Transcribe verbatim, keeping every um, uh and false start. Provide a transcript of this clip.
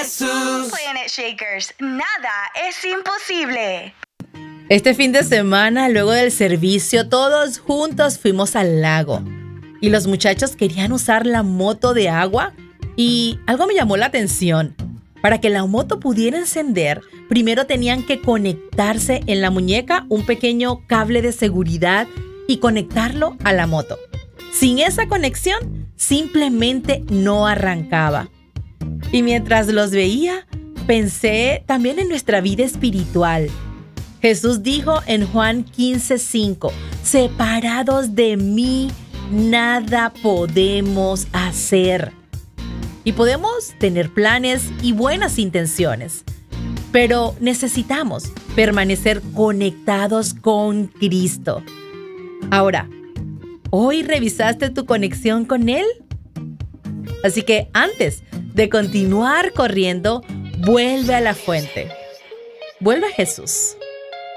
Jesús. Planet Shakers, nada es imposible. Este fin de semana, luego del servicio, todos juntos fuimos al lago. Y los muchachos querían usar la moto de agua y algo me llamó la atención. Para que la moto pudiera encender, primero tenían que conectarse en la muñeca un pequeño cable de seguridad y conectarlo a la moto. Sin esa conexión, simplemente no arrancaba. Y mientras los veía, pensé también en nuestra vida espiritual. Jesús dijo en Juan quince cinco, separados de mí, nada podemos hacer. Y podemos tener planes y buenas intenciones, pero necesitamos permanecer conectados con Cristo. Ahora, ¿hoy revisaste tu conexión con Él? Así que antes de continuar corriendo, vuelve a la fuente. Vuelve a Jesús.